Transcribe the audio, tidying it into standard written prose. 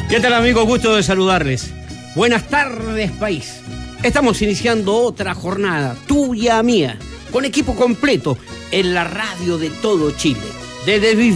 ¿Qué tal, amigos? Gusto de saludarles. Buenas tardes, país. Estamos iniciando otra jornada, tuya, mía, con equipo completo en la radio de todo Chile. Desde